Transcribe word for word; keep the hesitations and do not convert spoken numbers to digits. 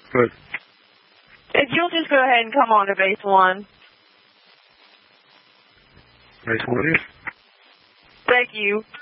Good. If you'll just go ahead and come on to base one. Base one is? Thank you.